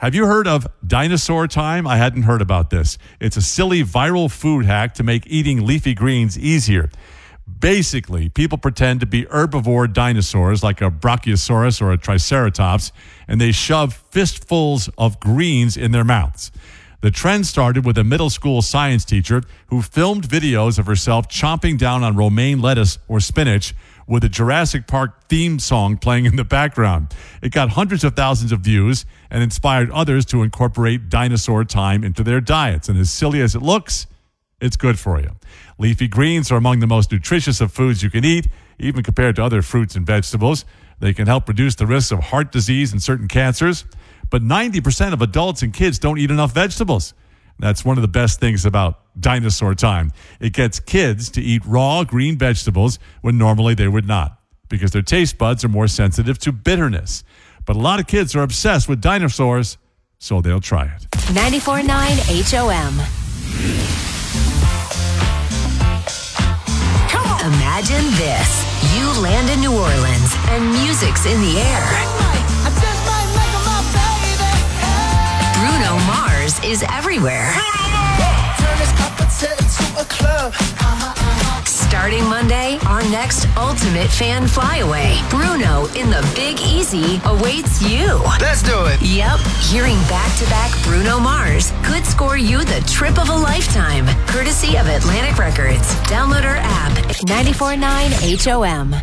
Have you heard of Dinosaur Time? I hadn't heard about this. It's a silly viral food hack to make eating leafy greens easier. Basically, people pretend to be herbivore dinosaurs like a Brachiosaurus or a Triceratops, and they shove fistfuls of greens in their mouths. The trend started with a middle school science teacher who filmed videos of herself chomping down on romaine lettuce or spinach with a Jurassic Park theme song playing in the background. It got hundreds of thousands of views and inspired others to incorporate Dinosaur Time into their diets. And as silly as it looks, it's good for you. Leafy greens are among the most nutritious of foods you can eat, even compared to other fruits and vegetables. They can help reduce the risk of heart disease and certain cancers. But 90% of adults and kids don't eat enough vegetables. That's one of the best things about Dinosaur Time. It gets kids to eat raw green vegetables when normally they would not, because their taste buds are more sensitive to bitterness. But a lot of kids are obsessed with dinosaurs, so they'll try it. 94.9 HOM. Imagine this. You land in New Orleans and music's in the air. Bruno Mars is everywhere. Starting Monday, our next ultimate fan flyaway. Bruno in the Big Easy awaits you. Let's do it. Yep, hearing back-to-back Bruno Mars could score you the trip of a lifetime, courtesy of Atlantic Records. Download our app, 94.9 HOM.